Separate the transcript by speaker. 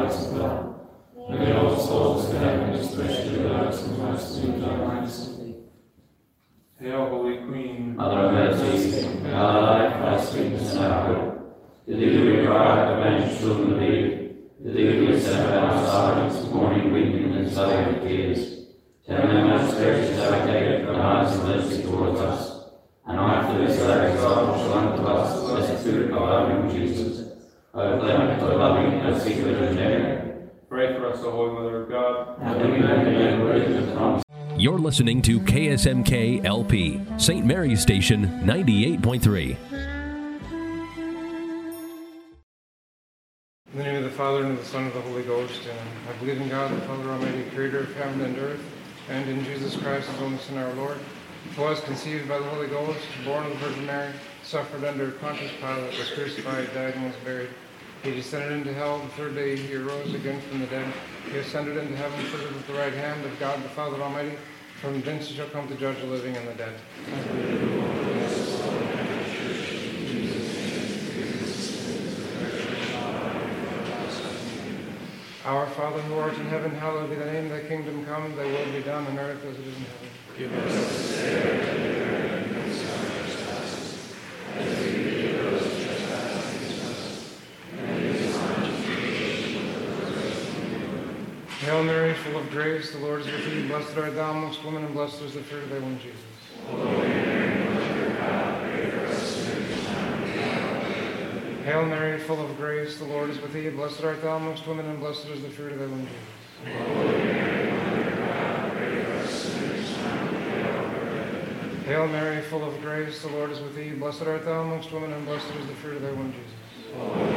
Speaker 1: powers of hell. Lead all souls to heaven, especially those who most need thy mercy.
Speaker 2: Hail, Holy Queen,
Speaker 1: Mother of mercy, our life, our sweetness, and our hope. To thee we cry, the banished children of Eve. To thee we send our silence, mourning, weeping, and sighing with tears. Turn thy most gracious advocate for eyes of mercy towards us, and after this thy exile shall unto us the blessed fruit of our womb, Jesus. O clement, O loving, O sweet Virgin Mary,
Speaker 2: pray for us, O Holy Mother of God,
Speaker 1: that we may be worthy of the promise.
Speaker 3: You're listening to KSMK LP, St. Mary's Station 98.3.
Speaker 2: in the name of the Father, and of the Son, and of the Holy Ghost. Amen. I believe in God, the Father Almighty, creator of heaven and earth, and in Jesus Christ, his only Son, our Lord, who was conceived by the Holy Ghost, born of the Virgin Mary, suffered under Pontius Pilate, was crucified, died, and was buried. He descended into hell. The third day he arose again from the dead. He ascended into heaven, sitteth at the right hand of God the Father Almighty. From thence he shall come to judge the living and the dead. Our Father who art in heaven, hallowed be thy name. Thy kingdom come, thy will be done on earth as it is in heaven.
Speaker 1: Give us this day our daily bread, and forgive us our trespasses, as we forgive those who trespass against us. And lead us not into temptation, but deliver us from evil.
Speaker 2: Hail Mary, full of grace, the Lord is with thee. Blessed art thou amongst women, and blessed is the fruit of thy womb, Jesus.
Speaker 1: Holy Mary, Mother of God, pray for us sinners, now and at the hour of our death.
Speaker 2: Hail Mary, full of grace, the Lord is with thee. Blessed art thou amongst women, and blessed is the fruit of thy womb, Jesus.
Speaker 1: Holy Mary, Mother of God, pray for us sinners, now and at the hour of our death.
Speaker 2: Hail Mary, full of grace, the Lord is with thee. Blessed art thou amongst women, and blessed is the fruit of thy womb, Jesus.
Speaker 1: Holy